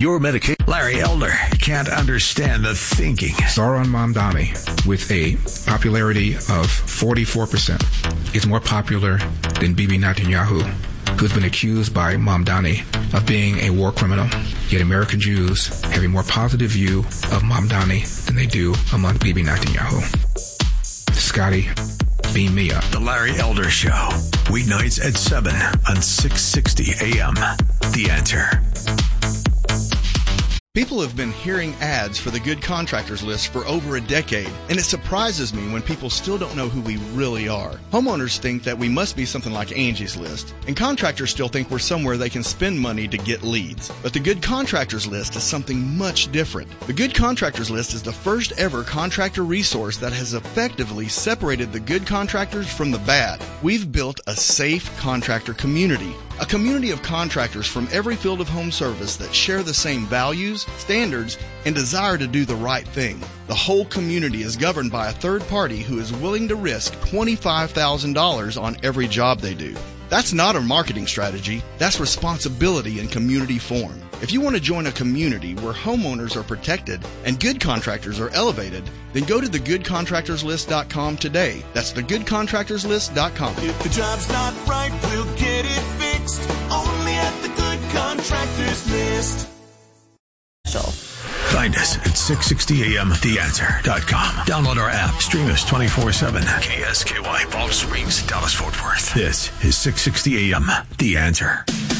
your medication. Larry Elder can't understand the thinking. Zohran Mamdani, with a popularity of 44%, is more popular than Bibi Netanyahu, who's been accused by Mamdani of being a war criminal. Yet American Jews have a more positive view of Mamdani than they do among Bibi Netanyahu. Scotty, beam me up. The Larry Elder Show, weeknights at 7 on 660 AM. The Answer. People have been hearing ads for the Good Contractors List for over a decade, and it surprises me when people still don't know who we really are. Homeowners think that we must be something like Angie's List, and contractors still think we're somewhere they can spend money to get leads. But the Good Contractors List is something much different. The Good Contractors List is the first ever contractor resource that has effectively separated the good contractors from the bad. We've built a safe contractor community. A community of contractors from every field of home service that share the same values, standards, and desire to do the right thing. The whole community is governed by a third party who is willing to risk $25,000 on every job they do. That's not a marketing strategy. That's responsibility in community form. If you want to join a community where homeowners are protected and good contractors are elevated, then go to thegoodcontractorslist.com today. That's thegoodcontractorslist.com. If the job's not right, we'll get it fixed. Only at the Good Contractors List. Find us at 660amtheanswer.com. Download our app. Stream us 24/7. KSKY, Palm Springs, Dallas, Fort Worth. This is 660 AM, The Answer.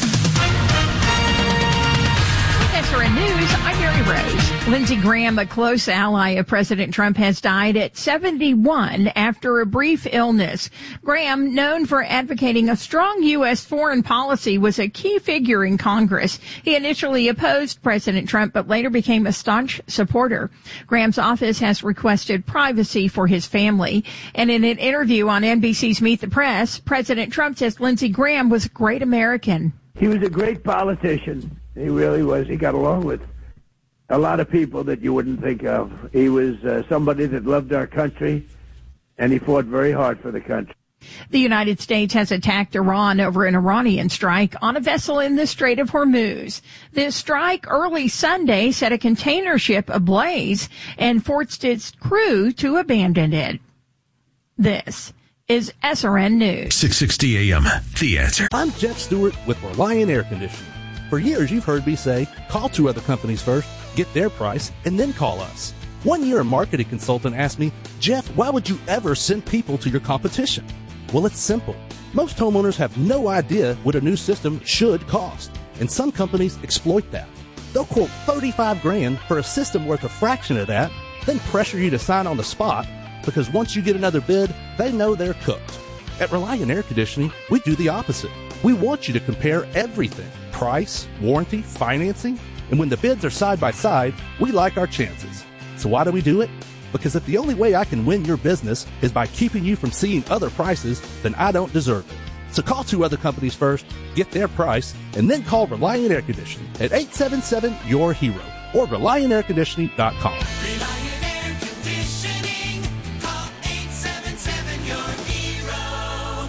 SRN News, I'm Mary Rose. Lindsey Graham, a close ally of President Trump, has died at 71 after a brief illness. Graham, known for advocating a strong U.S. foreign policy, was a key figure in Congress. He initially opposed President Trump, but later became a staunch supporter. Graham's office has requested privacy for his family. And in an interview on NBC's Meet the Press, President Trump says Lindsey Graham was a great American. He was a great politician. He really was. He got along with a lot of people that you wouldn't think of. He was somebody that loved our country, and he fought very hard for the country. The United States has attacked Iran over an Iranian strike on a vessel in the Strait of Hormuz. This strike early Sunday set a container ship ablaze and forced its crew to abandon it. This is SRN News. 660 AM, The Answer. I'm Jeff Stewart with Reliant Air Conditioning. For years, you've heard me say, call two other companies first, get their price, and then call us. One year, a marketing consultant asked me, Jeff, why would you ever send people to your competition? Well, it's simple. Most homeowners have no idea what a new system should cost, and some companies exploit that. They'll quote $35,000 for a system worth a fraction of that, then pressure you to sign on the spot, because once you get another bid, they know they're cooked. At Reliant Air Conditioning, we do the opposite. We want you to compare everything. Price, warranty, financing, and when the bids are side by side, we like our chances. So why do we do it? Because if the only way I can win your business is by keeping you from seeing other prices, then I don't deserve it. So call two other companies first, get their price, and then call Reliant Air Conditioning at 877-YOUR-HERO or ReliantAirConditioning.com. Reliant Air Conditioning. Call 877-YOUR-HERO.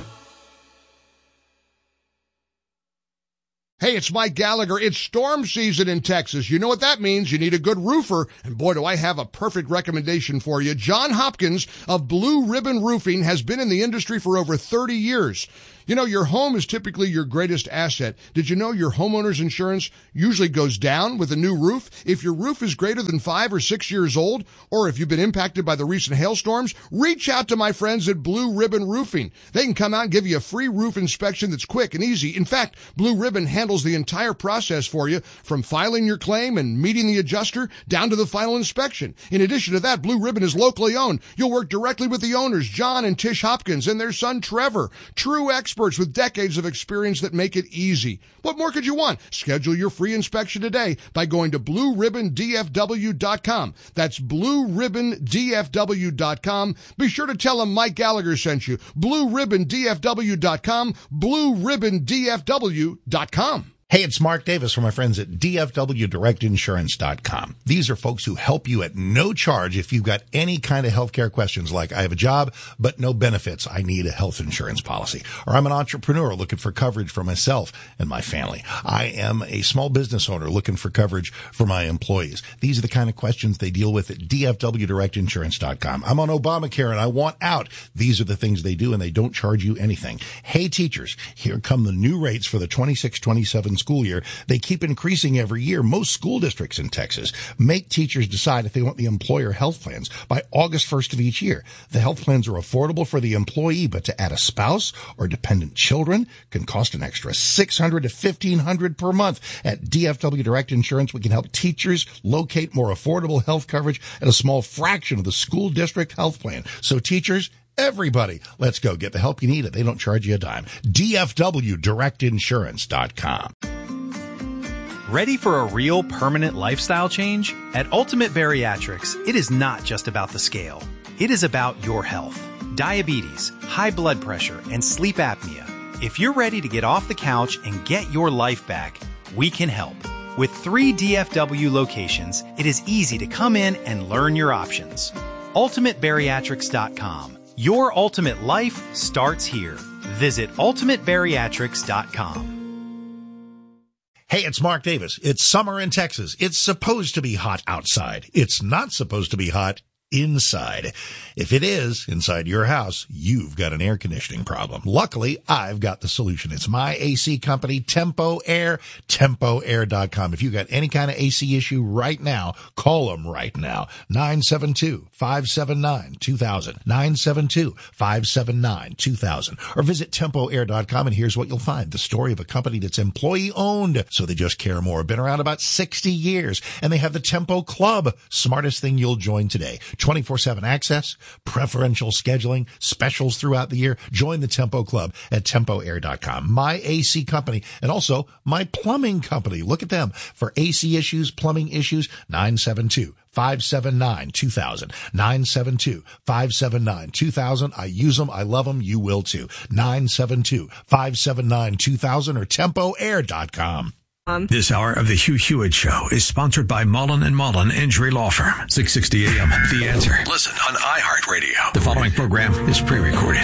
Hey, it's Mike Gallagher. It's storm season in Texas. You know what that means. You need a good roofer. And boy, do I have a perfect recommendation for you. John Hopkins of Blue Ribbon Roofing has been in the industry for over 30 years. You know, your home is typically your greatest asset. Did you know your homeowner's insurance usually goes down with a new roof? If your roof is greater than 5 or 6 years old, or if you've been impacted by the recent hailstorms, reach out to my friends at Blue Ribbon Roofing. They can come out and give you a free roof inspection that's quick and easy. In fact, Blue Ribbon handles the entire process for you, from filing your claim and meeting the adjuster down to the final inspection. In addition to that, Blue Ribbon is locally owned. You'll work directly with the owners, John and Tish Hopkins, and their son, Trevor. True experts with decades of experience that make it easy. What more could you want? Schedule your free inspection today by going to BlueRibbonDFW.com. That's BlueRibbonDFW.com. Be sure to tell them Mike Gallagher sent you. BlueRibbonDFW.com, BlueRibbonDFW.com. Hey, it's Mark Davis from my friends at DFWDirectInsurance.com. These are folks who help you at no charge if you've got any kind of healthcare questions like I have a job but no benefits. I need a health insurance policy. Or I'm an entrepreneur looking for coverage for myself and my family. I am a small business owner looking for coverage for my employees. These are the kind of questions they deal with at DFWDirectInsurance.com. I'm on Obamacare and I want out. These are the things they do and they don't charge you anything. Hey, teachers, here come the new rates for the 26-27 school year. They keep increasing every year. Most school districts in Texas make teachers decide if they want the employer health plans by August 1st of each year. The health plans are affordable for the employee, but to add a spouse or dependent children can cost an extra $600 to $1,500 per month. At DFW Direct Insurance, we can help teachers locate more affordable health coverage at a small fraction of the school district health plan. So teachers, everybody, let's go get the help you need. They don't charge you a dime. DFWDirectInsurance.com. Ready for a real permanent lifestyle change? At Ultimate Bariatrics, it is not just about the scale. It is about your health. Diabetes, high blood pressure, and sleep apnea. If you're ready to get off the couch and get your life back, we can help. With 3 DFW locations, it is easy to come in and learn your options. UltimateBariatrics.com. Your ultimate life starts here. Visit UltimateBariatrics.com. Hey, it's Mark Davis. It's summer in Texas. It's supposed to be hot outside. It's not supposed to be hot inside. If it is inside your house, you've got an air conditioning problem. Luckily, I've got the solution. It's my AC company, Tempo Air, TempoAir.com. If you've got any kind of AC issue right now, call them right now. 972-579-2000. 972-579-2000. Or visit TempoAir.com and here's what you'll find. The story of a company that's employee owned. So they just care more. Been around about 60 years. And they have the Tempo Club. Smartest thing you'll join today. 24/7 access, preferential scheduling, specials throughout the year. Join the Tempo Club at TempoAir.com. My AC company and also my plumbing company. Look at them for AC issues, plumbing issues. 972-579-2000. 972-579-2000. I use them. I love them. You will too. 972-579-2000 or TempoAir.com. This hour of the Hugh Hewitt Show is sponsored by Mullen & Mullen Injury Law Firm. 660 AM. The Answer. Listen on iHeartRadio. The following program is pre-recorded.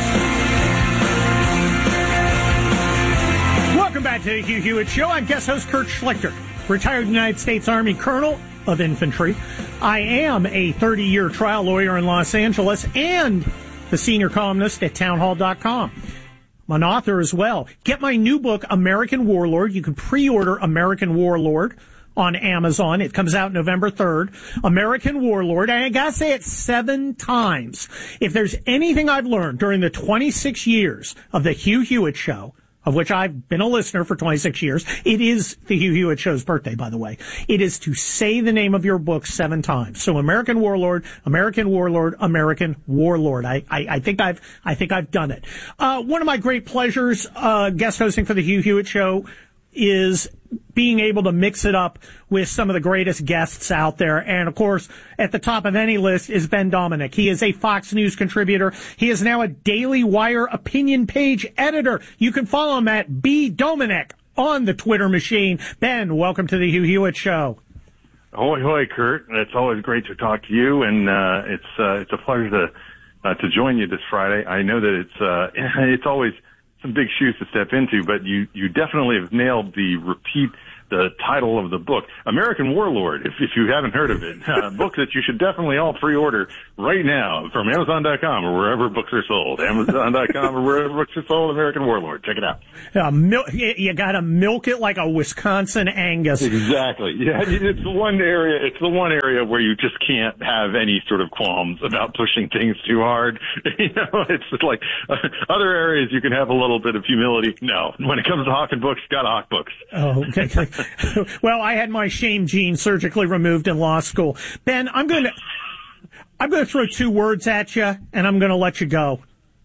Welcome back to the Hugh Hewitt Show. I'm guest host Kurt Schlichter, retired United States Army Colonel of Infantry. I am a 30-year trial lawyer in Los Angeles and the senior columnist at townhall.com. I'm an author as well. Get my new book, American Warlord. You can pre-order American Warlord on Amazon. It comes out November 3rd. American Warlord. And I gotta say it 7 times. If there's anything I've learned during the 26 years of the Hugh Hewitt Show, of which I've been a listener for 26 years. It is the Hugh Hewitt Show's birthday, by the way. It is to say the name of your book 7 times. So American Warlord, American Warlord, American Warlord. I think I've done it. One of my great pleasures, guest hosting for the Hugh Hewitt Show is being able to mix it up with some of the greatest guests out there. And, of course, at the top of any list is Ben Dominick. He is a Fox News contributor. He is now a Daily Wire opinion page editor. You can follow him at B. Dominick on the Twitter machine. Ben, welcome to the Hugh Hewitt Show. Ahoy, hoy, Kurt. It's always great to talk to you, and it's a pleasure to join you this Friday. I know that it's always some big shoes to step into, but you definitely have nailed the title of the book, American Warlord, if you haven't heard of it. A book that you should definitely all pre-order right now from Amazon.com or wherever books are sold. Amazon.com or wherever books are sold, American Warlord. Check it out. You gotta milk it like a Wisconsin Angus. Exactly. Yeah, it's the one area where you just can't have any sort of qualms about pushing things too hard. It's just like other areas you can have a little bit of humility. No, when it comes to hawking books, you gotta hawk books. Oh, okay. Well, I had my shame gene surgically removed in law school. Ben, I'm going to throw 2 words at you, and I'm going to let you go.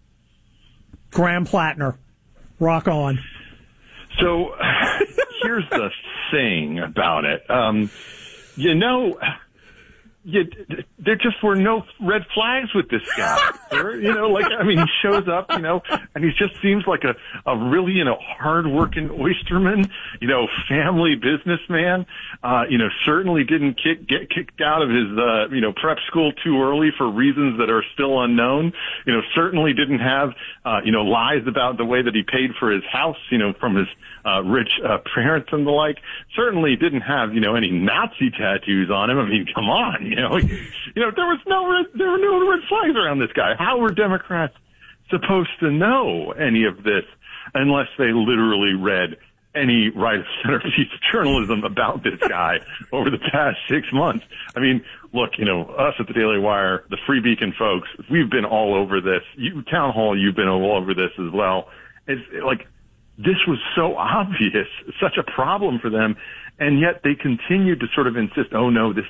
Graham Plattner. Rock on. So here's the thing about it. there just were no red flags with this guy. You know, like, I mean, he shows up, you know, and he just seems like a really, you know, hard-working oysterman, you know, family businessman. You know, certainly didn't get kicked out of his, you know, prep school too early for reasons that are still unknown. You know, certainly didn't have, you know, lies about the way that he paid for his house, you know, from his rich parents and the like. Certainly didn't have, you know, any Nazi tattoos on him. I mean, come on, you know, there were no red flags around this guy. How were Democrats supposed to know any of this unless they literally read any right of center piece of journalism about this guy over the past 6 months? I mean, look, you know, us at the Daily Wire, the Free Beacon folks, we've been all over this. Town Hall, you've been all over this as well. It's like, this was so obvious, such a problem for them, and yet they continued to sort of insist, oh no, this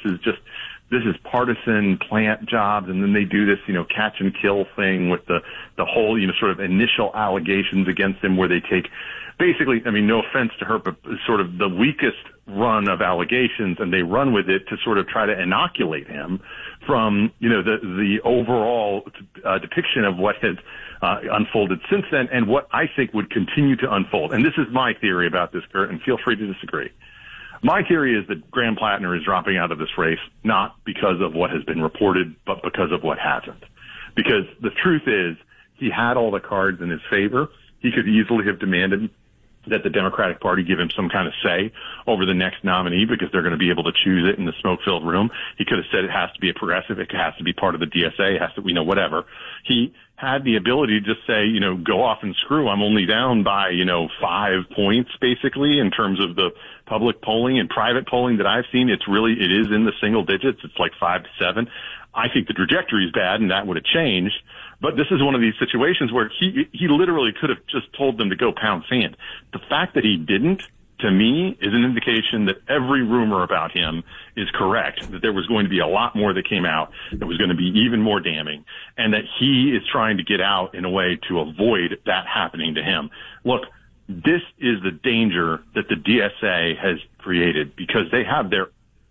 is partisan plant jobs, and then they do this, you know, catch and kill thing with the whole, you know, sort of initial allegations against him where they take basically, I mean, no offense to her, but sort of the weakest run of allegations, and they run with it to sort of try to inoculate him from, you know, the overall depiction of what has unfolded since then and what I think would continue to unfold. And this is my theory about this, Kurt, and feel free to disagree. My theory is that Graham Plattner is dropping out of this race, not because of what has been reported, but because of what hasn't. Because the truth is, he had all the cards in his favor. He could easily have demanded that the Democratic Party give him some kind of say over the next nominee because they're going to be able to choose it in the smoke-filled room. He could have said it has to be a progressive, it has to be part of the DSA, it has to, you know, whatever. He had the ability to just say, you know, go off and screw. I'm only down by, you know, 5 points basically in terms of the public polling and private polling that I've seen. It is in the single digits. It's like 5 to 7. I think the trajectory is bad and that would have changed. But this is one of these situations where he literally could have just told them to go pound sand. The fact that he didn't, to me, is an indication that every rumor about him is correct, that there was going to be a lot more that came out that was going to be even more damning, and that he is trying to get out in a way to avoid that happening to him. Look, this is the danger that the DSA has created because they have their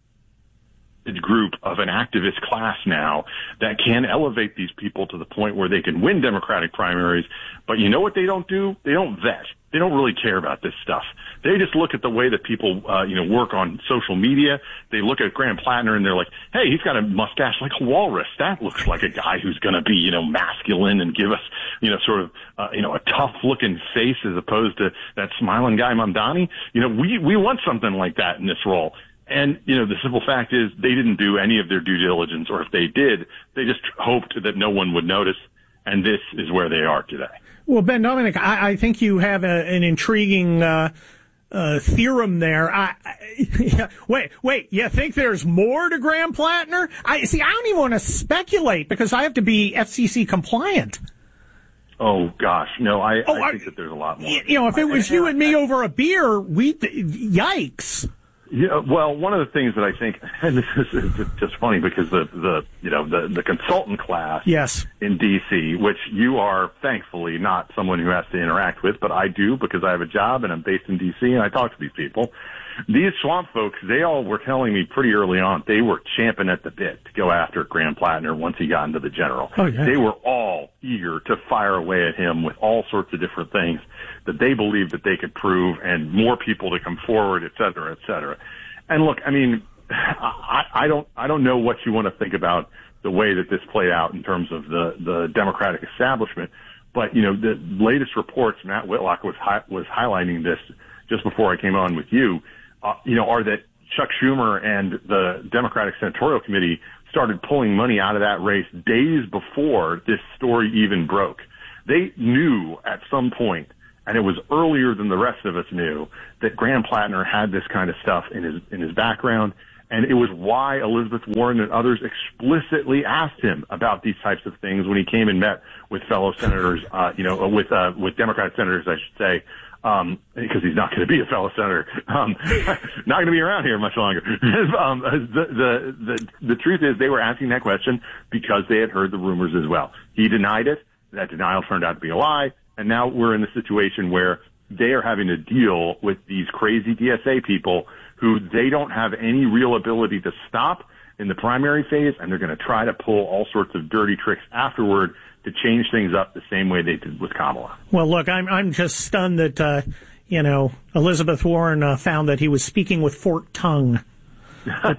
group of an activist class now that can elevate these people to the point where they can win Democratic primaries. But you know what they don't do? They don't vet. They don't really care about this stuff. They just look at the way that people, work on social media. They look at Graham Plattner and they're like, hey, he's got a mustache like a walrus. That looks like a guy who's going to be, you know, masculine and give us, you know, sort of, a tough looking face as opposed to that smiling guy, Mamdani. You know, we want something like that in this role. And, you know, the simple fact is they didn't do any of their due diligence, or if they did, they just hoped that no one would notice, and this is where they are today. Well, Ben Domenech, I think you have an intriguing theorem there. Wait, you think there's more to Graham Plattner? I don't even want to speculate because I have to be FCC compliant. Oh, gosh. No, I think that there's a lot more. You know, if it was you and me over a beer, yikes. Yeah, well, one of the things that I think, and this is just funny because the consultant class in D.C., which you are thankfully not someone who has to interact with, but I do because I have a job and I'm based in D.C. and I talk to these people. These swamp folks, they all were telling me pretty early on they were champing at the bit to go after Graham Plattner once he got into the general. Oh, yeah. They were all eager to fire away at him with all sorts of different things that they believed that they could prove and more people to come forward, et cetera, et cetera. And look, I mean, I don't know what you want to think about the way that this played out in terms of the Democratic establishment, but, you know, the latest reports, Matt Whitlock was highlighting this just before I came on with you, are that Chuck Schumer and the Democratic Senatorial Committee started pulling money out of that race days before this story even broke. They knew at some point, and it was earlier than the rest of us knew, that Graham Plattner had this kind of stuff in his background, and it was why Elizabeth Warren and others explicitly asked him about these types of things when he came and met with fellow senators, with Democratic senators, I should say, because he's not going to be a fellow senator, not going to be around here much longer. The truth is they were asking that question because they had heard the rumors as well. He denied it. That denial turned out to be a lie. And now we're in the situation where they are having to deal with these crazy DSA people who they don't have any real ability to stop. in the primary phase, and they're going to try to pull all sorts of dirty tricks afterward to change things up the same way they did with Kamala. Well, look, I'm just stunned that, Elizabeth Warren found that he was speaking with forked tongue. But,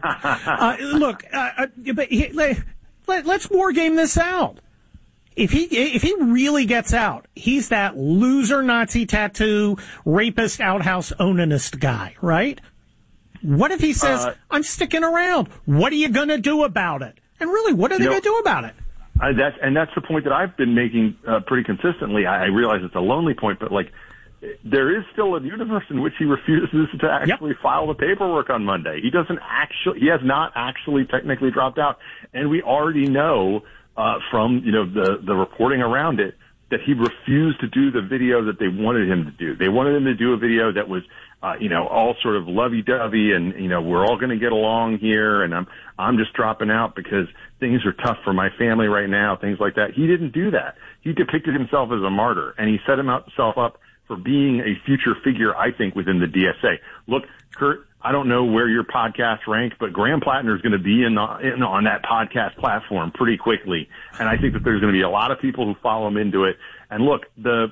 let's war game this out. If he really gets out, he's that loser Nazi tattoo rapist outhouse onanist guy, right? What if he says, I'm sticking around? What are you going to do about it? And really, what are they going to do about it? That's the point that I've been making pretty consistently. I realize it's a lonely point, but there is still a universe in which he refuses to actually file the paperwork on Monday. He has not actually technically dropped out, and we already know from the reporting around it that he refused to do the video that they wanted him to do. They wanted him to do a video that was all sort of lovey-dovey and we're all going to get along here, and I'm just dropping out because things are tough for my family right now, things like that. He didn't do that. He depicted himself as a martyr, and he set himself up for being a future figure, I think, within the DSA. Look, Kurt, I don't know where your podcast rank, but Graham Plattner is going to be in on that podcast platform pretty quickly, and I think that there's going to be a lot of people who follow him into it. And look, the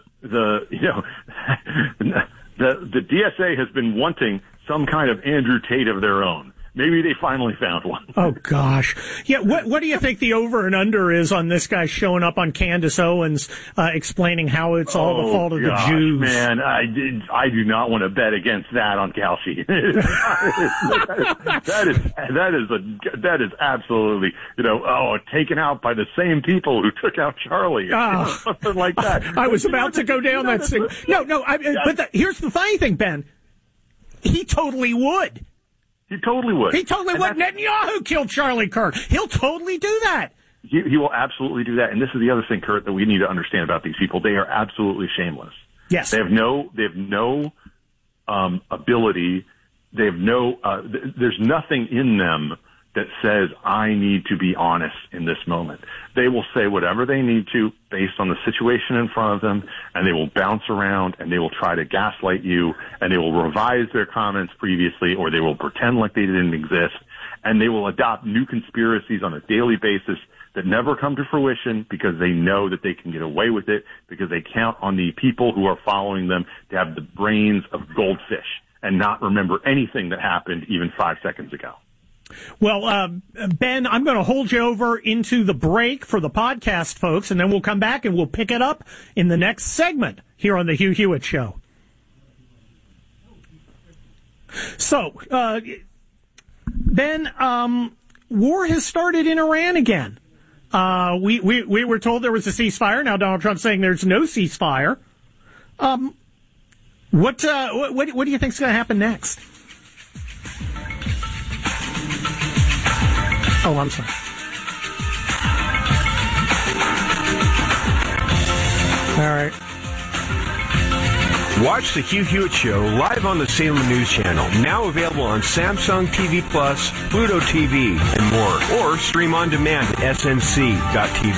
DSA has been wanting some kind of Andrew Tate of their own. Maybe they finally found one. Oh, gosh. Yeah, what do you think the over and under is on this guy showing up on Candace Owens explaining how it's all the fault of the Jews? Man, I do not want to bet against that on Kalshi. that is absolutely, taken out by the same people who took out Charlie. Something like that. I was about to go down that thing. But here's the funny thing, Ben. He totally would. He totally would. Netanyahu killed Charlie Kirk. He'll totally do that. He will absolutely do that. And this is the other thing, Kurt, that we need to understand about these people. They are absolutely shameless. Yes. They have no ability. They have there's nothing in them that says, I need to be honest in this moment. They will say whatever they need to based on the situation in front of them, and they will bounce around, and they will try to gaslight you, and they will revise their comments previously, or they will pretend like they didn't exist, and they will adopt new conspiracies on a daily basis that never come to fruition because they know that they can get away with it, because they count on the people who are following them to have the brains of goldfish and not remember anything that happened even 5 seconds ago. Well, Ben, I'm going to hold you over into the break for the podcast, folks, and then we'll come back and we'll pick it up in the next segment here on the Hugh Hewitt Show. So, Ben, war has started in Iran again. We were told there was a ceasefire. Now Donald Trump's saying there's no ceasefire. What do you think's going to happen next? Oh, I'm sorry. All right. Watch the Hugh Hewitt Show live on the Salem News Channel, now available on Samsung TV Plus, Pluto TV, and more. Or stream on demand at snc.tv.